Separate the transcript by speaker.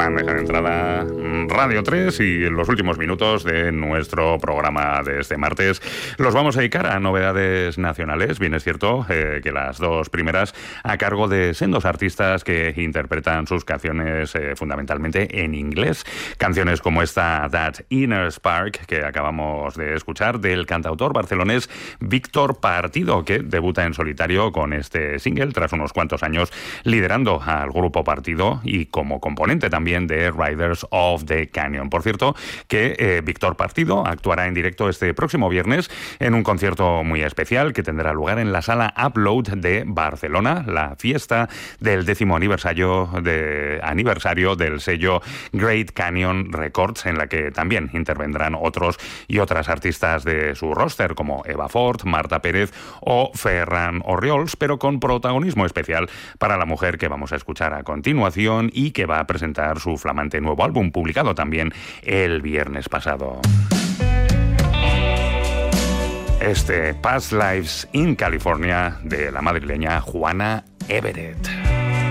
Speaker 1: bandeja de entrada Radio 3 y en los últimos minutos de nuestro programa de este martes los vamos a dedicar a novedades nacionales. Bien es cierto que las dos primeras a cargo de sendos artistas que interpretan sus canciones fundamentalmente en inglés. Canciones como esta That Inner Spark que acabamos de escuchar del cantautor barcelonés Víctor Partido, que debuta en solitario con este single tras unos cuantos años liderando al grupo Partido y como componente también de Riders of the Canyon. Por cierto, que Víctor Partido actuará en directo este próximo viernes en un concierto muy especial que tendrá lugar en la sala Upload de Barcelona, la fiesta del 10º aniversario del sello Great Canyon Records, en la que también intervendrán otros y otras artistas de su roster como Eva Ford, Marta Pérez o Ferran Orriols, pero con protagonismo especial para la mujer que vamos a escuchar a continuación y que va a presentar su flamante nuevo álbum, publicado también el viernes pasado. Este Past Lives in California de la madrileña Juana Everett.